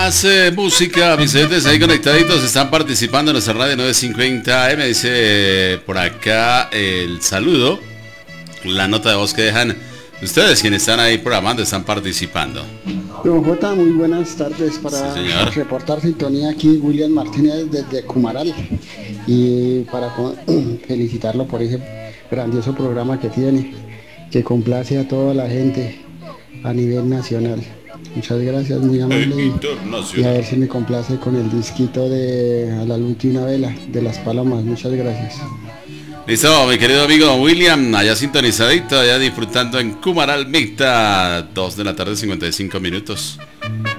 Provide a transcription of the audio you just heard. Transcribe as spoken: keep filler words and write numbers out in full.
Más eh, música, mis oyentes ahí conectaditos, están participando en nuestra radio nueve cincuenta A M. Dice eh, por acá el saludo, la nota de voz que dejan ustedes quienes están ahí programando, están participando. Don Jota, muy buenas tardes. Para Sí, reportar sintonía aquí, William Martínez desde Cumaral, y para felicitarlo por ese grandioso programa que tiene, que complace a toda la gente a nivel nacional. Muchas gracias, muy amable, y, y a ver si me complace con el disquito de A la luz de una vela de Las Palomas. Muchas gracias. Listo, mi querido amigo William, allá sintonizadito, allá disfrutando en Cumaral Mixta, dos de la tarde, cincuenta y cinco minutos.